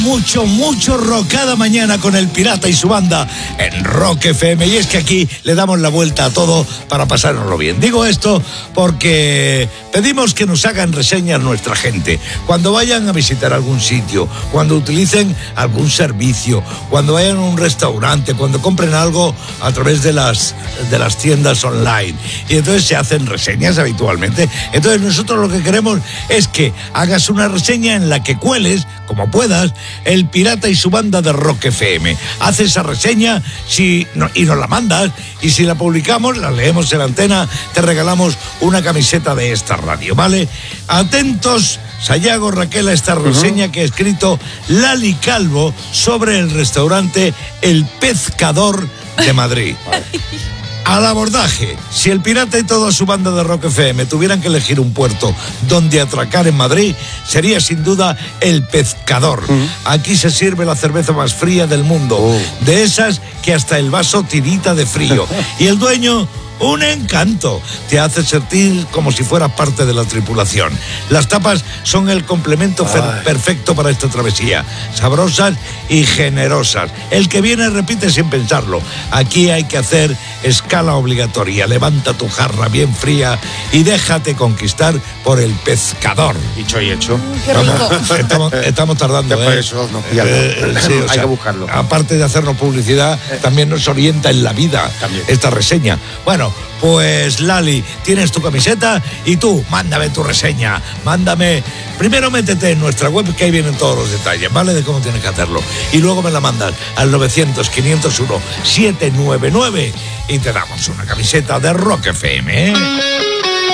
Mucho rock cada mañana con el Pirata y su banda en Rock FM. Y es que aquí le damos la vuelta a todo para pasárnoslo bien. Digo esto porque pedimos que nos hagan reseñas nuestra gente. Cuando vayan a visitar algún sitio, cuando utilicen algún servicio, cuando vayan a un restaurante, cuando compren algo a través de las tiendas online. Y entonces se hacen reseñas habitualmente. Entonces nosotros lo que queremos es que hagas una reseña en la que cueles, como puedas, el Pirata y su banda de Rock FM. Haz esa reseña y nos la mandas, y si la publicamos, la leemos en la antena, te regalamos una camiseta de esta radio, ¿vale? Atentos, Sayago, Raquel, a esta reseña que ha escrito Lali Calvo sobre el restaurante El Pescador de Madrid. Al abordaje. Si el Pirata y toda su banda de Rock FM tuvieran que elegir un puerto donde atracar en Madrid, sería sin duda El Pescador. Aquí se sirve la cerveza más fría del mundo, de esas que hasta el vaso tirita de frío. Y el dueño, un encanto, te hace sentir como si fueras parte de la tripulación. Las tapas son el complemento perfecto para esta travesía, sabrosas y generosas. El que viene repite sin pensarlo. Aquí hay que hacer escala obligatoria. Levanta tu jarra bien fría y déjate conquistar por El Pescador. Dicho y hecho. Qué rico. Estamos tardando, ¿eh? Eso nos pilla. Sí, hay que buscarlo. Aparte de hacernos publicidad, también nos orienta en la vida esta reseña. Bueno, pues Lali, tienes tu camiseta y tú, mándame tu reseña. Mándame, primero métete en nuestra web que ahí vienen todos los detalles, ¿vale? De cómo tienes que hacerlo. Y luego me la mandas al 900-501-799 y te damos una camiseta de Rock FM, ¿eh?